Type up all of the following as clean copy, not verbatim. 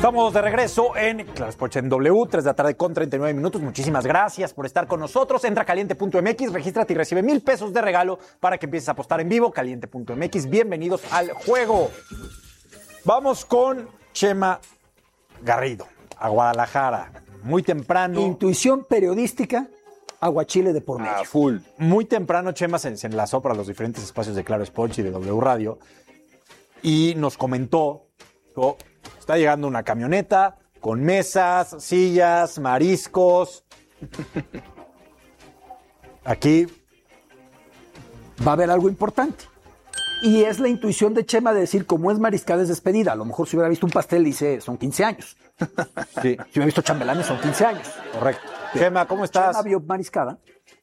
Estamos de regreso en Claro Sport en W, 3 de la tarde con 39 minutos. Muchísimas gracias por estar con nosotros. Entra a caliente.mx, regístrate y recibe $1,000 de regalo para que empieces a apostar en vivo. Caliente.mx, bienvenidos al juego. Vamos con Chema Garrido, a Guadalajara. Muy temprano. Intuición periodística, aguachile de por medio. Full. Muy temprano Chema se enlazó para los diferentes espacios de Claro Sport y de W Radio y nos comentó que está llegando una camioneta con mesas, sillas, mariscos. Aquí va a haber algo importante. Y es la intuición de Chema de decir, como es mariscada, es despedida. A lo mejor si hubiera visto un pastel, dice, son 15 años. Sí. Si hubiera visto chambelanes, son 15 años. Correcto. Chema, ¿cómo estás? Chema vio mariscada.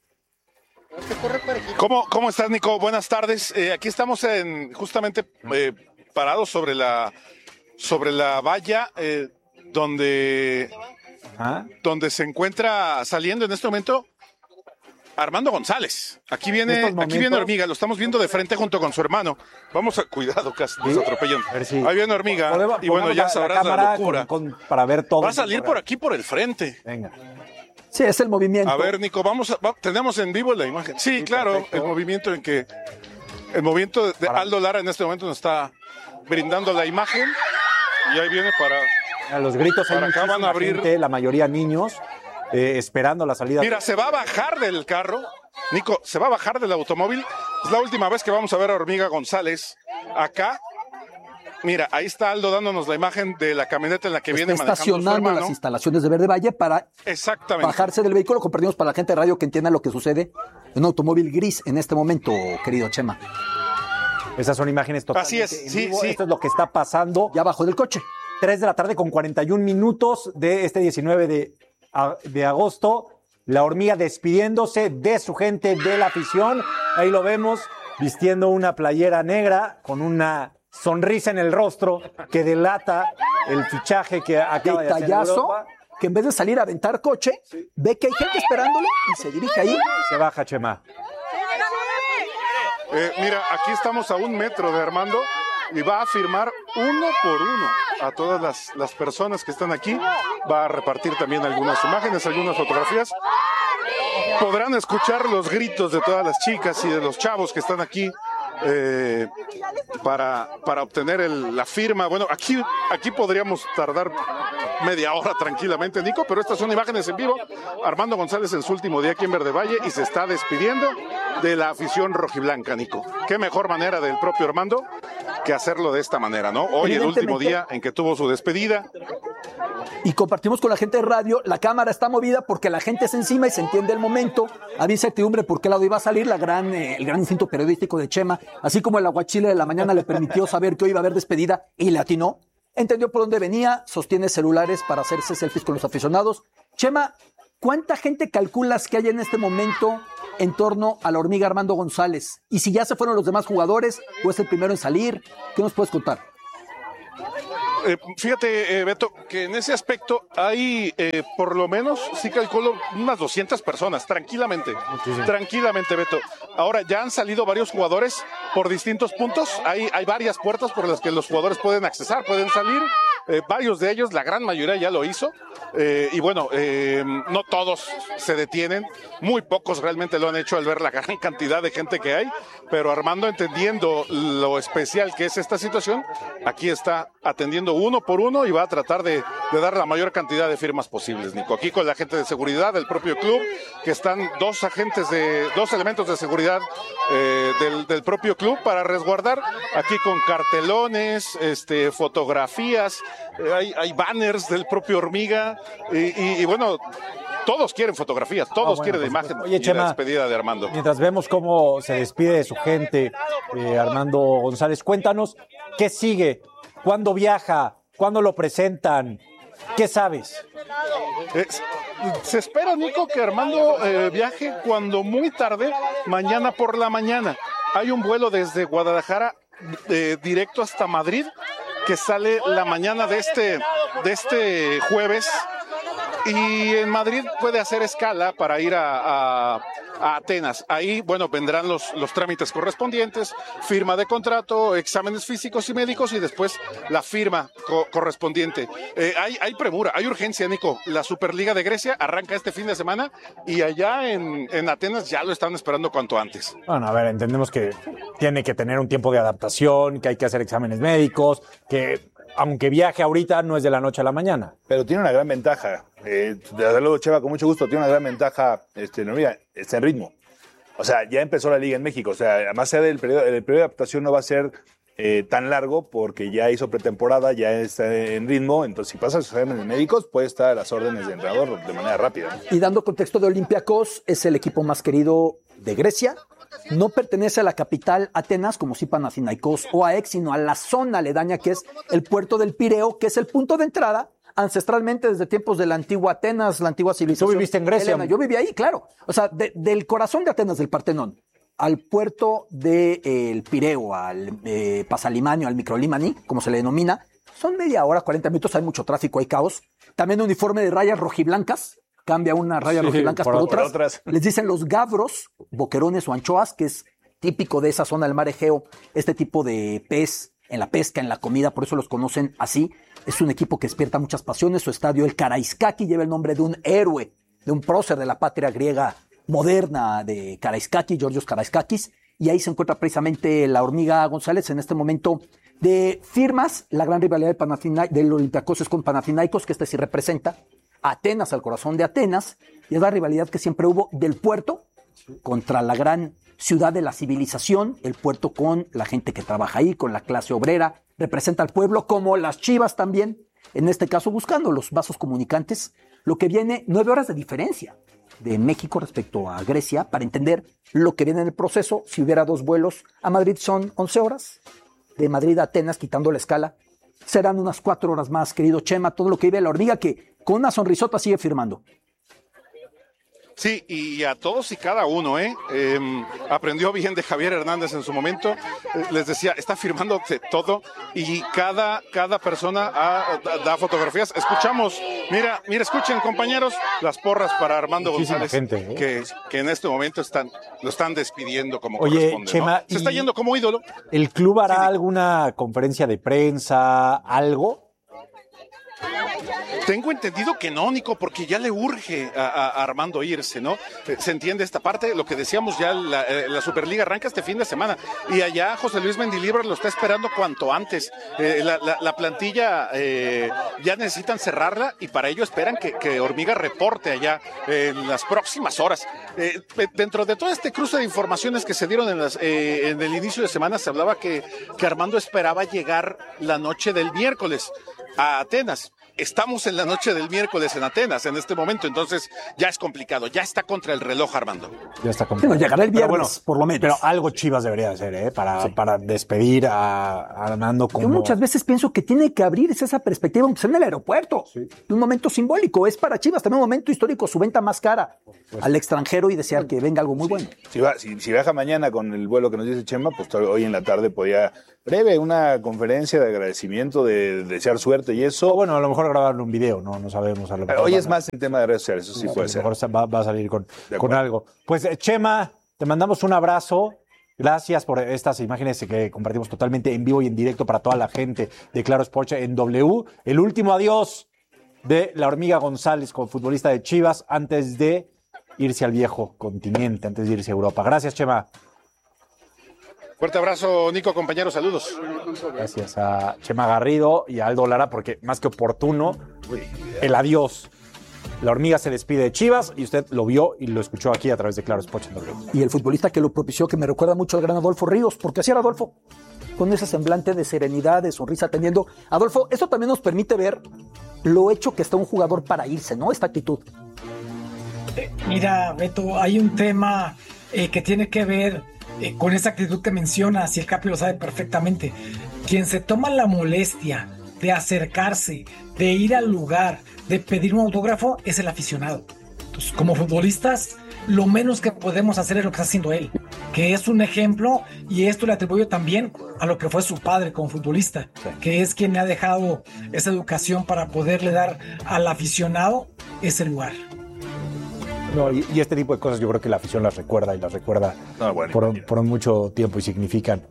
¿Cómo estás, Nico? Buenas tardes. Aquí estamos justamente parados sobre la valla donde se encuentra saliendo en este momento Armando González. Aquí viene Hormiga, lo estamos viendo de frente junto con su hermano. Vamos a cuidado, casi nos atropellan. Ahí viene Hormiga. Y bueno, ya sabrás la locura. Para ver todo. Va a salir por aquí, por el frente. Venga. Sí, es el movimiento. A ver, Nico, tenemos en vivo la imagen. Sí, claro, perfecto. El movimiento de Aldo Lara en este momento nos está brindando la imagen. Y ahí viene a los gritos. Para acá van a abrir. Gente, la mayoría niños, esperando la salida. Mira, se va a bajar del carro. Nico, se va a bajar del automóvil. Es la última vez que vamos a ver a Hormiga González acá. Mira, ahí está Aldo dándonos la imagen de la camioneta en la que viene manejando su hermano. Estacionando las instalaciones de Verde Valle para bajarse del vehículo. Compartimos para la gente de radio que entienda lo que sucede en un automóvil gris en este momento, querido Chema. Esas son imágenes totalmente Así es, en vivo. sí. Esto es lo que está pasando. Ya bajó del coche. 3 de la tarde con 41 minutos de este 19 de agosto. La Hormiga despidiéndose de su gente, de la afición. Ahí lo vemos vistiendo una playera negra con una sonrisa en el rostro que delata el fichaje que acaba de hacer Europa. Que en vez de salir a aventar coche, ve que hay gente esperándolo y se dirige ahí. Se baja, Chema. Mira, aquí estamos a 1 metro de Armando y va a firmar uno por uno a todas las personas que están aquí. Va a repartir también algunas imágenes, algunas fotografías. Podrán escuchar los gritos de todas las chicas y de los chavos que están aquí para obtener la firma. Bueno, aquí podríamos tardar media hora tranquilamente, Nico, pero estas son imágenes en vivo. Armando González en su último día aquí en Verde Valle y se está despidiendo de la afición rojiblanca, Nico. Qué mejor manera del propio Armando que hacerlo de esta manera, ¿no? Hoy el último día en que tuvo su despedida. Y compartimos con la gente de radio, la cámara está movida porque la gente es encima y se entiende el momento. Había incertidumbre por qué lado iba a salir el gran instinto periodístico de Chema, así como el aguachile de la mañana le permitió saber que hoy iba a haber despedida y le atinó. Entendió por dónde venía, sostiene celulares para hacerse selfies con los aficionados. Chema, ¿cuánta gente calculas que hay en este momento en torno a la Hormiga Armando González? Y si ya se fueron los demás jugadores o es el primero en salir, ¿qué nos puedes contar? Fíjate, Beto, que en ese aspecto hay por lo menos, sí calculo, unas 200 personas, tranquilamente. Muchísimo. Tranquilamente, Beto. Ahora, ya han salido varios jugadores por distintos puntos. Hay varias puertas por las que los jugadores pueden accesar, pueden salir. Varios de ellos, la gran mayoría ya lo hizo. Y bueno, no todos se detienen. Muy pocos realmente lo han hecho al ver la gran cantidad de gente que hay. Pero Armando, entendiendo lo especial que es esta situación, aquí está atendiendo uno por uno y va a tratar de dar la mayor cantidad de firmas posibles, Nico. Aquí con la gente de seguridad del propio club, que están dos elementos de seguridad del propio club para resguardar, aquí con cartelones, fotografías, hay banners del propio Hormiga y bueno, todos quieren fotografías, todos quieren imagen. Oye, Chema, la despedida de Armando. Mientras vemos cómo se despide de su gente, Armando González, cuéntanos, ¿qué sigue? ¿Cuándo viaja? ¿Cuándo lo presentan? ¿Qué sabes? Se espera, Nico, que Armando viaje cuando muy tarde, mañana por la mañana. Hay un vuelo desde Guadalajara directo hasta Madrid que sale la mañana de este jueves y en Madrid puede hacer escala para ir a Atenas. Ahí, bueno, vendrán los trámites correspondientes, firma de contrato, exámenes físicos y médicos y después la firma correspondiente. Hay premura, hay urgencia, Nico. La Superliga de Grecia arranca este fin de semana y allá en Atenas ya lo están esperando cuanto antes. Bueno, a ver, entendemos que tiene que tener un tiempo de adaptación, que hay que hacer exámenes médicos, que aunque viaje ahorita no es de la noche a la mañana. Pero tiene una gran ventaja. Desde luego, Cheva, con mucho gusto, tiene una gran ventaja. No, mira, está en ritmo. O sea, ya empezó la liga en México. O sea, además el periodo de adaptación no va a ser tan largo porque ya hizo pretemporada, ya está en ritmo. Entonces, si pasa los exámenes médicos, puede estar a las órdenes de entrenador de manera rápida. Y dando contexto de Olympiacos, es el equipo más querido de Grecia. No pertenece a la capital Atenas, como sí Panathinaikos o AEK, sino a la zona aledaña que es el puerto del Pireo, que es el punto de entrada ancestralmente desde tiempos de la antigua Atenas, la antigua civilización. ¿Tú viviste en Grecia? Helena. Yo viví ahí, claro. O sea, del corazón de Atenas, del Partenón, al puerto del Pireo, al Pasalimanio, al Microlimani, como se le denomina, son media hora, 40 minutos, hay mucho tráfico, hay caos. También uniforme de rayas rojiblancas. Cambia unas rayas rojiblancas por otras. Les dicen los gavros, boquerones o anchoas, que es típico de esa zona del mar Egeo, este tipo de pez en la pesca, en la comida, por eso los conocen así. Es un equipo que despierta muchas pasiones. Su estadio, el Karaiskaki, lleva el nombre de un héroe, de un prócer de la patria griega moderna de Karaiskaki, Georgios Karaiskakis, y ahí se encuentra precisamente la Hormiga González en este momento de firmas. La gran rivalidad del Olympiacos es con Panathinaikos, que sí representa Atenas, al corazón de Atenas, y es la rivalidad que siempre hubo del puerto contra la gran ciudad de la civilización, el puerto con la gente que trabaja ahí, con la clase obrera, representa al pueblo, como las Chivas también, en este caso buscando los vasos comunicantes, lo que viene 9 horas de diferencia de México respecto a Grecia, para entender lo que viene en el proceso. Si hubiera 2 vuelos a Madrid son 11 horas, de Madrid a Atenas, quitando la escala, serán unas 4 horas más, querido Chema, todo lo que vive la Hormiga, que con una sonrisota sigue firmando. Sí, y a todos y cada uno, aprendió bien de Javier Hernández en su momento. Les decía, está firmando de todo y cada persona da fotografías. Escuchamos, mira, escuchen, compañeros, las porras para Armando muchísima González, gente, que en este momento lo están despidiendo como corresponde. Chema, ¿no? Se está yendo como ídolo. ¿El club hará alguna conferencia de prensa, algo? Tengo entendido que no, Nico, porque ya le urge a Armando irse, ¿no? Se entiende esta parte, lo que decíamos ya, la Superliga arranca este fin de semana y allá José Luis Mendilibar lo está esperando cuanto antes. La plantilla ya necesitan cerrarla y para ello esperan que Hormiga reporte allá en las próximas horas. Dentro de todo este cruce de informaciones que se dieron en el inicio de semana, se hablaba que Armando esperaba llegar la noche del miércoles a Atenas. Estamos en la noche del miércoles en Atenas en este momento, entonces ya es complicado, ya está contra el reloj Armando. Ya está complicado. Bueno, llegará el viernes, por lo menos. Pero algo Chivas debería hacer, para despedir a Armando como... Yo muchas veces pienso que tiene que abrirse esa perspectiva, aunque sea en el aeropuerto. Sí. Un momento simbólico, es para Chivas también un momento histórico, su venta más cara al extranjero y desear que venga algo muy bueno. Si viaja mañana con el vuelo que nos dice Chema, pues hoy en la tarde podía una conferencia de agradecimiento, de desear suerte y eso. O bueno, a lo mejor grabarle un video, no sabemos. Hoy es más el tema de redes sociales, eso sí puede ser. A lo mejor va a salir con algo. Pues Chema, te mandamos un abrazo. Gracias por estas imágenes que compartimos totalmente en vivo y en directo para toda la gente de Claro Sports en W. El último adiós de la Hormiga González como futbolista de Chivas antes de irse al viejo continente, antes de irse a Europa. Gracias, Chema. Fuerte abrazo, Nico, compañeros, saludos. Gracias a Chema Garrido y a Aldo Lara, porque más que oportuno, el adiós. La Hormiga se despide de Chivas y usted lo vio y lo escuchó aquí a través de Claro Sports en W. Y el futbolista que lo propició, que me recuerda mucho al gran Adolfo Ríos, porque así era Adolfo, con ese semblante de serenidad, de sonrisa atendiendo. Adolfo, esto también nos permite ver lo hecho que está un jugador para irse, ¿no? Esta actitud. Mira, Beto, hay un tema que tiene que ver con esa actitud que mencionas, y el Capi lo sabe perfectamente. Quien se toma la molestia de acercarse, de ir al lugar, de pedir un autógrafo, es el aficionado. Entonces, como futbolistas, lo menos que podemos hacer es lo que está haciendo él, que es un ejemplo, y esto le atribuyo también a lo que fue su padre como futbolista, que es quien le ha dejado esa educación para poderle dar al aficionado ese lugar. No, y este tipo de cosas yo creo que la afición las recuerda por mucho tiempo y significan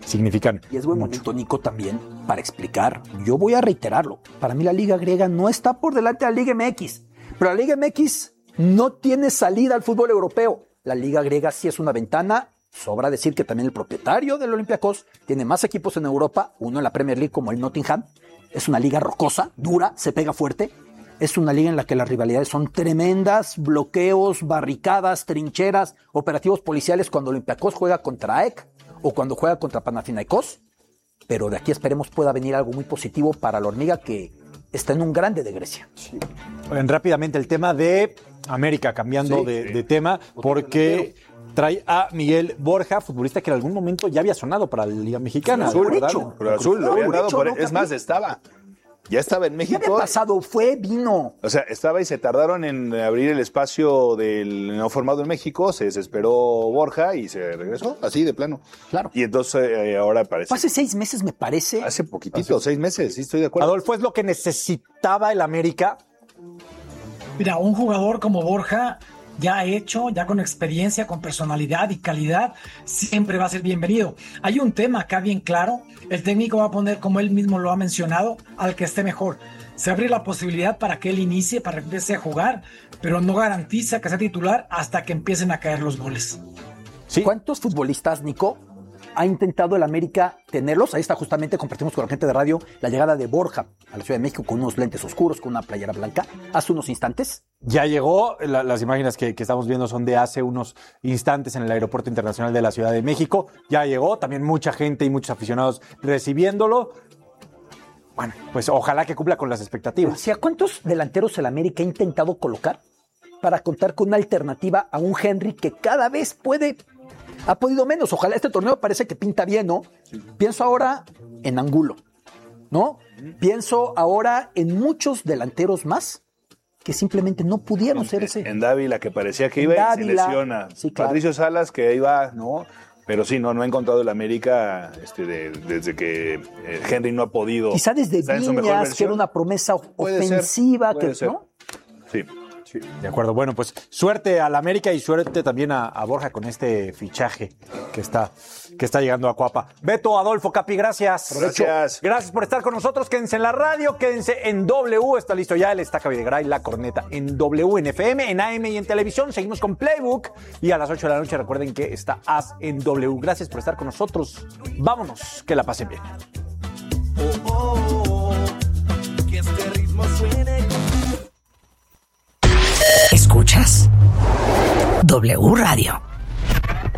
Y es buen momento, Nico, también para explicar. Yo voy a reiterarlo. Para mí la Liga Griega no está por delante de la Liga MX. Pero la Liga MX no tiene salida al fútbol europeo. La Liga Griega sí es una ventana. Sobra decir que también el propietario del Olympiacos tiene más equipos en Europa, uno en la Premier League como el Nottingham. Es una liga rocosa, dura, se pega fuerte. Es una liga en la que las rivalidades son tremendas, bloqueos, barricadas, trincheras, operativos policiales cuando Olympiacos juega contra AEK o cuando juega contra Panathinaikos. Pero de aquí esperemos pueda venir algo muy positivo para la hormiga que está en un grande de Grecia. Sí. Oigan, rápidamente el tema de América, cambiando de tema, porque trae a Miguel Borja, futbolista que en algún momento ya había sonado para la Liga Mexicana. Pero Azul lo habían dado, es más, ya estaba en México. ¿Qué había pasado? Vino. O sea, estaba y se tardaron en abrir el espacio del no formado en México, se desesperó Borja y se regresó, así de plano. Claro. Y entonces ahora parece... Hace 6 meses me parece. Hace poquitito, 6 meses, sí estoy de acuerdo. Adolfo, ¿es lo que necesitaba el América? Mira, un jugador como Borja, ya hecho, ya con experiencia, con personalidad y calidad, siempre va a ser bienvenido. Hay un tema acá bien claro, el técnico va a poner, como él mismo lo ha mencionado, al que esté mejor. Se abre la posibilidad para que él inicie, para que empiece a jugar, pero no garantiza que sea titular hasta que empiecen a caer los goles. ¿Sí? ¿Cuántos futbolistas, Nico, ha intentado el América tenerlos? Ahí está, justamente compartimos con la gente de radio la llegada de Borja a la Ciudad de México con unos lentes oscuros, con una playera blanca, hace unos instantes. Ya llegó, las imágenes que estamos viendo son de hace unos instantes en el Aeropuerto Internacional de la Ciudad de México. Ya llegó, también mucha gente y muchos aficionados recibiéndolo. Bueno, pues ojalá que cumpla con las expectativas. ¿Sí, a cuántos delanteros el América ha intentado colocar para contar con una alternativa a un Henry que cada vez ha podido menos? Ojalá este torneo parece que pinta bien, ¿no? Pienso ahora en Angulo, ¿no? Pienso ahora en muchos delanteros más que simplemente no pudieron ser ese. En Dávila, que parecía que iba y se lesiona. Sí, claro. Patricio Salas, que iba, ¿no? Pero sí, no ha encontrado el América desde que Henry no ha podido. Quizá desde Viñas, que era una promesa ofensiva. Puede ser. ¿No? Sí. De acuerdo, bueno, pues suerte al América y suerte también a Borja con este fichaje que está llegando a Cuapa. Beto, Adolfo, Capi, gracias. Gracias por estar con nosotros. Quédense en la radio, quédense en W. Está listo ya el Estaca Videgaray, la corneta en W, en FM, en AM y en televisión. Seguimos con Playbook y a las 8 de la noche recuerden que está As en W. Gracias por estar con nosotros. Vámonos, que la pasen bien. Que este ritmo suene. ¿Escuchas? W Radio.